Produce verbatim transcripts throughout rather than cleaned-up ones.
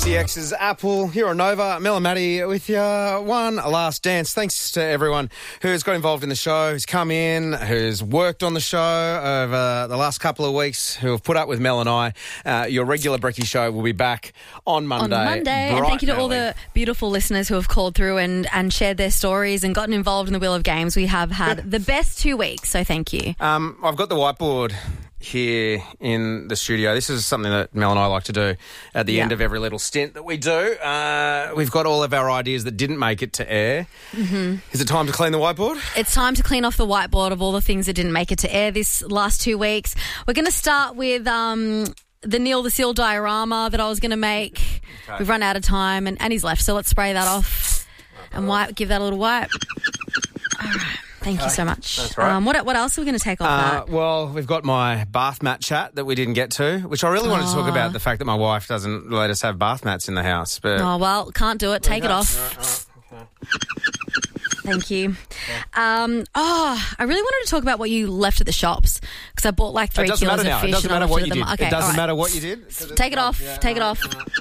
D X's Apple here on Nova. Mel and Maddie with you. One last dance. Thanks to everyone who's got involved in the show, who's come in, who's worked on the show over the last couple of weeks, who have put up with Mel and I. Uh, your regular Brekkie show will be back on Monday. On Monday. And thank you to all the beautiful listeners who have called through and, and shared their stories and gotten involved in the Wheel of Games. We have had the best two weeks, so thank you. Um, I've got the whiteboard here in the studio. This is something that Mel and I like to do at the yeah. end of every little stint that we do. Uh, we've got all of our ideas that didn't make it to air. Mm-hmm. Is it time to clean the whiteboard? It's time to clean off the whiteboard of all the things that didn't make it to air this last two weeks. We're going to start with um, the Neil the Seal diorama that I was going to make. Okay. We've run out of time and, and he's left, so let's spray that off okay. and wipe. Give that a little wipe. All right. Thank okay. you so much. That's right. Um, what, what else are we going to take off uh, that? Well, we've got my bath mat chat that we didn't get to, which I really wanted oh. to talk about, the fact that my wife doesn't let us have bath mats in the house. But oh, well, can't do it. Take it off. Right, right. Okay. Thank you. Okay. Um, oh, I really wanted to talk about what you left at the shops because I bought like three kilos of now. fish. It doesn't and matter what you them. did. Okay, it doesn't right. matter what you did. Take it off. Yeah, Take right, it off. Right.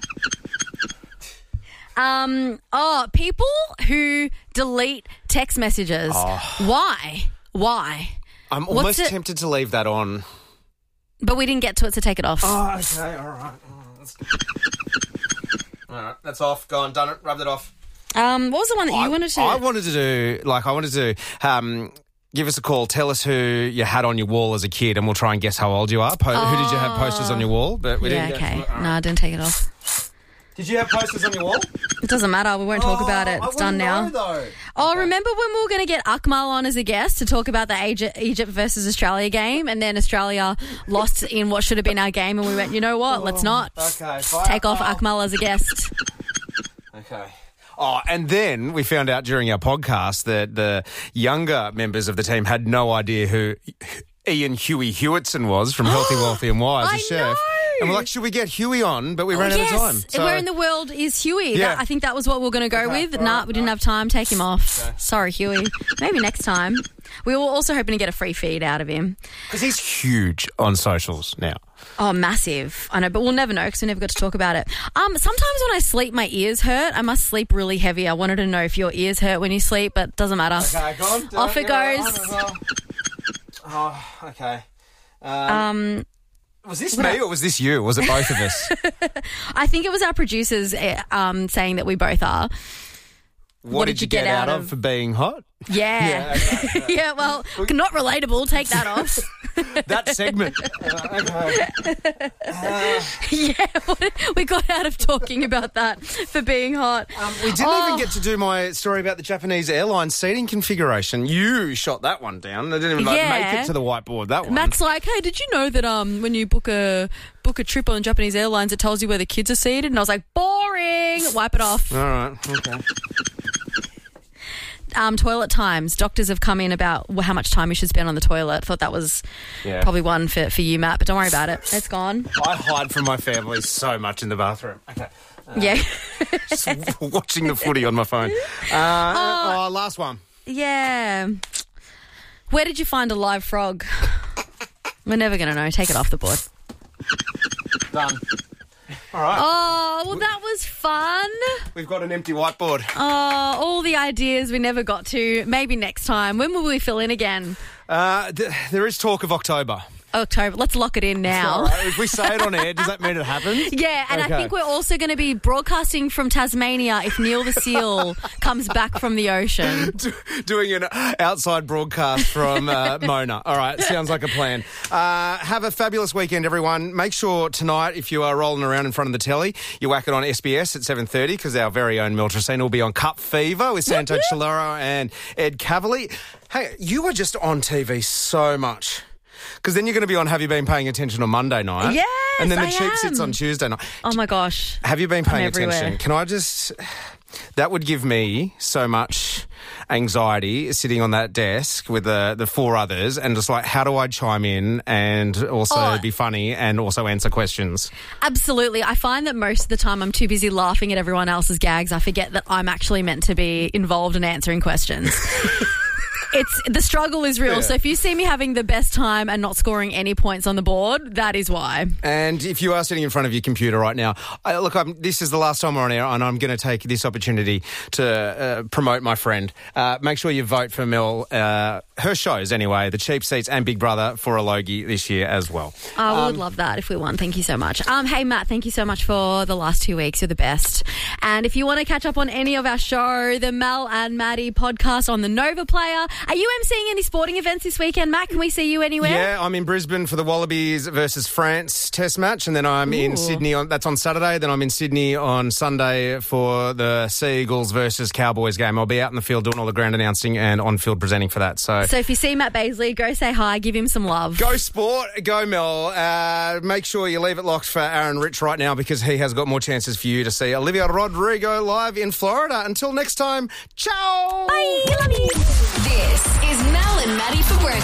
Um, oh, people who delete text messages. Oh. Why? Why? I'm What's almost it? tempted to leave that on. But we didn't get to it, so take it off. Oh, okay, all right. Oh, that's... all right, that's off. Go on, done it. Rubbed it off. Um, what was the one that you I, wanted to... I wanted to do, like, I wanted to um, give us a call. Tell us who you had on your wall as a kid, and we'll try and guess how old you are. Po- oh. Who did you have posters on your wall? But we yeah, didn't okay. Get to it. Right. No, I didn't take it off. Did you have posters on your wall? It doesn't matter. We won't talk oh, about it. It's done now. Know, though. Oh, okay. Remember when we were going to get Akmal on as a guest to talk about the Egypt, Egypt versus Australia game, and then Australia lost in what should have been our game, and we went, you know what? Oh, let's not okay, take off Akmal as a guest. Okay. Oh, and then we found out during our podcast that the younger members of the team had no idea who Ian Huey Hewitson was from Healthy, Wealthy and Wise, I a chef. Know. And we're like, should we get Huey on? But we ran oh, out yes. of time. So. Where in the world is Huey? Yeah. That, I think that was what we were going to go okay, with. right, Nah, we didn't right. have time. Take him off. Okay. Sorry, Huey. Maybe next time. We were also hoping to get a free feed out of him. Because he's huge on socials now. Oh, massive. I know, but we'll never know because we never got to talk about it. Um, sometimes when I sleep, my ears hurt. I must sleep really heavy. I wanted to know if your ears hurt when you sleep, but it doesn't matter. Okay, go on. Off it goes. Well. Oh, okay. Um... um Was this me or was this you? Was it both of us? I think it was our producers um, saying that we both are. What, what did, did you get, get out, out of for being hot? Yeah. Yeah, okay, okay. yeah, well, not relatable. Take that off. That segment. Uh, okay. uh, yeah, we got out of talking about that for being hot. Um, we didn't oh. even get to do my story about the Japanese airline seating configuration. You shot that one down. I didn't even like, yeah. make it to the whiteboard, that one. Matt's like, hey, did you know that um, when you book a book a trip on Japanese Airlines, it tells you where the kids are seated? And I was like, boring. Wipe it off. All right, okay. Um, toilet times. Doctors have come in about how much time you should spend on the toilet. Thought that was yeah. probably one for, for you, Matt, but don't worry about it. It's gone. I hide from my family so much in the bathroom. Okay. Uh, yeah. Just watching the footy on my phone. Uh, oh, oh, last one. Yeah. Where did you find a live frog? We're never going to know. Take it off the board. Done. All right. Oh, well, that was fun. We've got an empty whiteboard. Oh, all the ideas we never got to. Maybe next time. When will we fill in again? Uh, th- there is talk of October. October. Let's lock it in now. Right. If we say it on air, does that mean it happens? Yeah, and okay. I think we're also going to be broadcasting from Tasmania if Neil the Seal comes back from the ocean. Do, doing an outside broadcast from uh, Mona. All right, sounds like a plan. Uh, have a fabulous weekend, everyone. Make sure tonight, if you are rolling around in front of the telly, you whack it on S B S at seven thirty because our very own Mel Tracina will be on Cup Fever with Santo Chilero and Ed Cavalier. Hey, you were just on T V so much. Because then you're going to be on Have You Been Paying Attention on Monday night? Yes, And then the I cheap am. sits on Tuesday night. Oh, my gosh. Have you been paying I'm attention? everywhere. Can I just... That would give me so much anxiety sitting on that desk with the, the four others and just like, how do I chime in and also Oh. be funny and also answer questions? Absolutely. I find that most of the time I'm too busy laughing at everyone else's gags. I forget that I'm actually meant to be involved in answering questions. It's the struggle is real. Yeah. So if you see me having the best time and not scoring any points on the board, that is why. And if you are sitting in front of your computer right now, I, look, I'm, this is the last time we're on air, and I'm going to take this opportunity to uh, promote my friend. Uh, make sure you vote for Mel, uh, her shows anyway, The Cheap Seats and Big Brother for a Logie this year as well. I would Um, love that if we won. Thank you so much. Um, hey, Matt, thank you so much for the last two weeks. You're the best. And if you want to catch up on any of our show, the Mel and Maddie podcast on the Nova Player. Are you emceeing any sporting events this weekend, Matt? Can we see you anywhere? Yeah, I'm in Brisbane for the Wallabies versus France test match, and then I'm Ooh. in Sydney, on that's on Saturday. Then I'm in Sydney on Sunday for the Sea Eagles versus Cowboys game. I'll be out in the field doing all the ground announcing and on-field presenting for that. So, So if you see Matt Baisley, go say hi, give him some love. go sport, go Mel. Uh, make sure you leave it locked for Aaron Rich right now because he has got more chances for you to see Olivia Rodrigo live in Florida. Until next time, ciao! Bye, love you. This is Mel and Maddie for work.